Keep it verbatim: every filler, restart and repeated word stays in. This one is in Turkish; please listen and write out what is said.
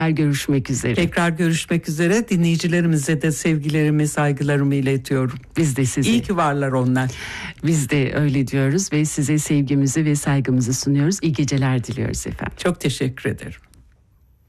görüşmek üzere. Tekrar görüşmek üzere. Dinleyicilerimize de sevgilerimi, saygılarımı iletiyorum. Biz de size. İyi ki varlar onlar. Biz de öyle diyoruz ve size sevgimizi ve saygımızı sunuyoruz. İyi geceler diliyoruz efendim. Çok teşekkür ederim.